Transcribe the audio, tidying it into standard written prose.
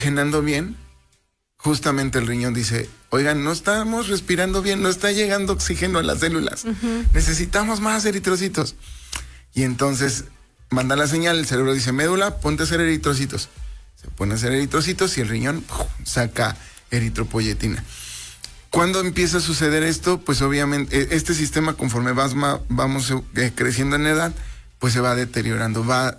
oxigenando bien, justamente el riñón dice, oigan, no estamos respirando bien, no está llegando oxígeno a las células, necesitamos más eritrocitos. Y entonces manda la señal, el cerebro dice, médula, ponte a hacer eritrocitos. Se pone a hacer eritrocitos y el riñón saca eritropoyetina. ¿Cuándo empieza a suceder esto? Pues obviamente este sistema, conforme vamos creciendo en edad, pues se va deteriorando, va